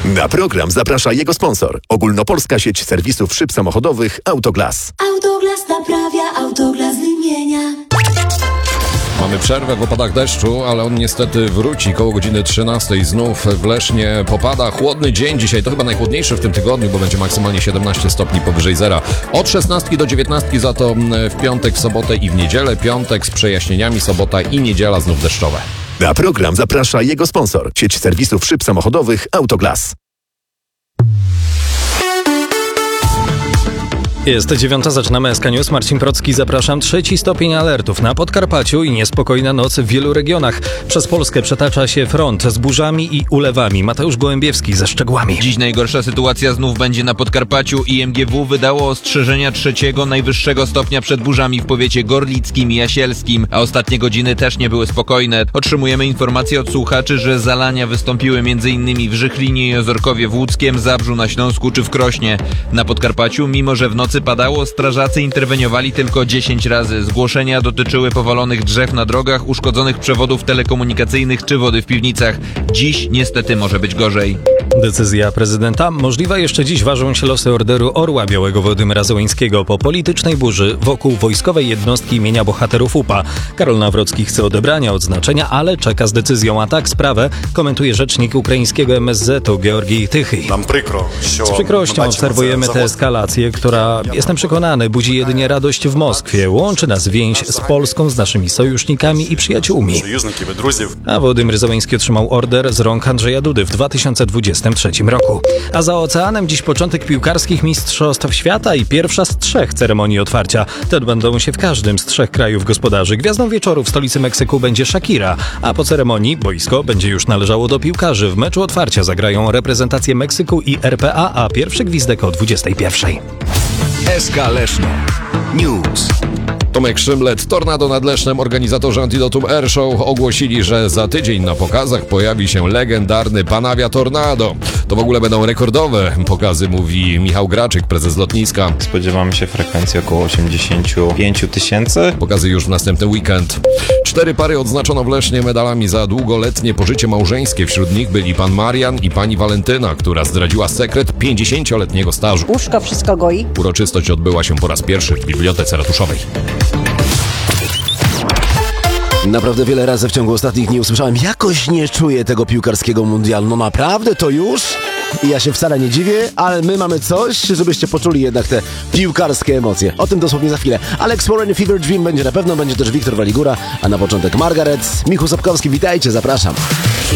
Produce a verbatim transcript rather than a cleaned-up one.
Na program zaprasza jego sponsor. Ogólnopolska sieć serwisów szyb samochodowych Autoglas. Autoglas naprawia, Autoglas wymienia. Mamy przerwę w opadach deszczu, ale on niestety wróci koło godziny trzynastej. Znów w Lesznie popada. Chłodny dzień dzisiaj, to chyba najchłodniejszy w tym tygodniu, bo będzie maksymalnie siedemnaście stopni powyżej zera. Od szesnastki do dziewiętnastki za to w piątek, w sobotę i w niedzielę. Piątek z przejaśnieniami, sobota i niedziela znów deszczowe. Na program zaprasza jego sponsor. Sieć serwisów szyb samochodowych Autoglas. Jest dziewiąta, zaczynamy S K News. Marcin Procki, zapraszam. Trzeci stopień alertów na Podkarpaciu i niespokojna noc w wielu regionach. Przez Polskę przetacza się front z burzami i ulewami. Mateusz Gołębiewski ze szczegółami. Dziś najgorsza sytuacja znów będzie na Podkarpaciu. I M G W wydało ostrzeżenia trzeciego najwyższego stopnia przed burzami w powiecie gorlickim i jasielskim, a ostatnie godziny też nie były spokojne. Otrzymujemy informacje od słuchaczy, że zalania wystąpiły m.in. w Żychlinie i Ozorkowie w Łódzkiem, Zabrzu na Śląsku czy w Krośnie. Na Podkarpaciu, mimo że w nocy padało, strażacy interweniowali tylko dziesięć razy. Zgłoszenia dotyczyły powalonych drzew na drogach, uszkodzonych przewodów telekomunikacyjnych czy wody w piwnicach. Dziś niestety może być gorzej. Decyzja prezydenta. Możliwa jeszcze dziś ważą się losy orderu Orła Białego Władimira Zełańskiego po politycznej burzy wokół wojskowej jednostki imienia bohaterów U P A. Karol Nawrocki chce odebrania odznaczenia, ale czeka z decyzją. A tak sprawę komentuje rzecznik ukraińskiego M S Z-u Georgij Tychy. Z przykrością obserwujemy tę eskalację, która, jestem przekonany, budzi jedynie radość w Moskwie. Łączy nas więź z Polską, z naszymi sojusznikami i przyjaciółmi. A Władimir Zełański otrzymał order z rąk Andrzeja Dudy w dwa tysiące dwudziestym trzecim roku. A za oceanem dziś początek piłkarskich mistrzostw świata i pierwsza z trzech ceremonii otwarcia. Te odbędą się w każdym z trzech krajów gospodarzy. Gwiazdą wieczoru w stolicy Meksyku będzie Shakira, a po ceremonii boisko będzie już należało do piłkarzy. W meczu otwarcia zagrają reprezentacje Meksyku i R P A, a pierwszy gwizdek o dwudziestej pierwszej. S K Leszno News. Tomek Szymlet, Tornado nad Lesznem, organizatorzy Antidotum Air Show ogłosili, że za tydzień na pokazach pojawi się legendarny Panavia Tornado. To w ogóle będą rekordowe pokazy, mówi Michał Graczyk, prezes lotniska. Spodziewamy się frekwencji około osiemdziesiąt pięć tysięcy. Pokazy już w następny weekend. Cztery pary odznaczono w Lesznie medalami za długoletnie pożycie małżeńskie. Wśród nich byli pan Marian i pani Walentyna, która zdradziła sekret pięćdziesięcioletniego stażu. Łóżko wszystko goi. Uroczystość odbyła się po raz pierwszy w Bibliotece Ratuszowej. Naprawdę wiele razy w ciągu ostatnich dni usłyszałem, jakoś nie czuję tego piłkarskiego mundialu. No naprawdę, to już? I ja się wcale nie dziwię, ale my mamy coś, żebyście poczuli jednak te piłkarskie emocje. O tym dosłownie za chwilę. Alex Warren, Fever Dream będzie na pewno, będzie też Wiktor Waligura, a na początek Margaret. Michu Sapkowski, witajcie, zapraszam.